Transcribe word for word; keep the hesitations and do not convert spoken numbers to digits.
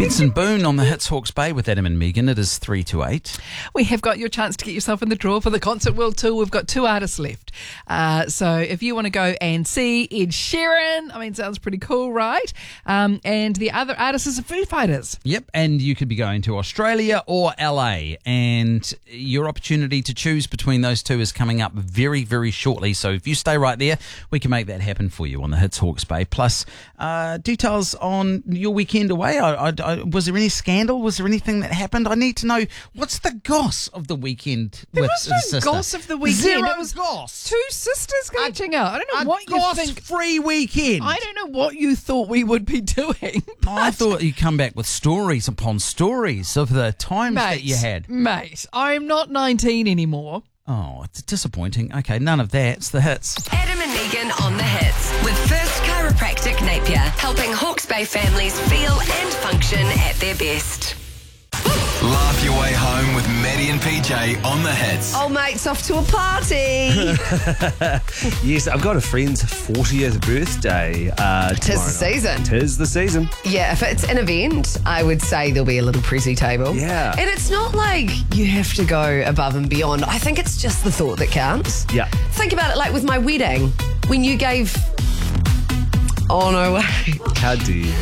Benson Boone on the Hits Hawke's Bay with Adam and Megan. It is three to eight. We have got your chance to get yourself in the draw for the Concert World Tour. We've got two artists left. Uh, so if you want to go and see Ed Sheeran, I mean, sounds pretty cool, right? Um, and the other artist is the Foo Fighters. Yep, and you could be going to Australia or L A, and your opportunity to choose between those two is coming up very, very shortly. So if you stay right there, we can make that happen for you on the Hits Hawke's Bay. Plus, uh, details on your weekend away. I, I, I, was there any scandal? Was there anything that happened? I need to know, what's the goss of the weekend There with was the no sister? goss of the weekend. Zero It was goss. two sisters catching out. I don't know A what you think. goss-free weekend. I don't know what you thought we would be doing. I thought you'd come back with stories upon stories of the times Mate, that you had. Mate, I'm not nineteen anymore. Oh, it's disappointing. Okay, none of that. It's the hits. Adam and Megan on the hits with First Chiropractic Napier, helping Hawke's Bay families feel and function at their best. Laugh your way home with Maddie and P J on the hits. Old mate's off to a party. Yes, I've got a friend's fortieth birthday. Uh, Tis the season. Tis the season. Yeah, if it's an event, I would say there'll be a little prezi table. Yeah. And it's not like you have to go above and beyond. I think it's just the thought that counts. Yeah. Think about it like with my wedding. When you gave... Oh, no way. How do you?